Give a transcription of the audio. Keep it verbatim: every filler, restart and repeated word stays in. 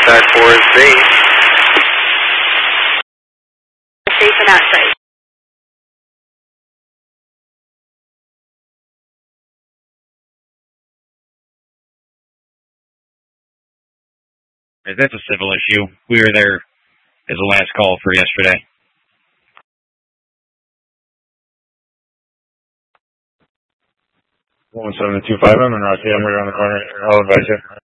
Contact four is safe. Safe and outside. That's a civil issue. We were there as a last call for yesterday. one seven two five, I'm in Rocky. I'm right around the corner. I'll advise you.